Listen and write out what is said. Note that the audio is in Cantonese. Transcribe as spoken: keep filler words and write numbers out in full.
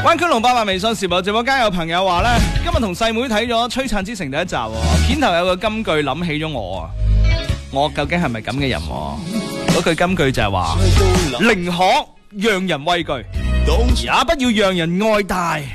灣區龍八八微信時報直播間有朋友話咧，今日同細妹睇咗《璀璨之城》第一集，片頭有個金句諗起咗我啊！我究竟係咪咁嘅人？嗰句金句就係話：寧可讓人畏懼，也不要讓人愛戴。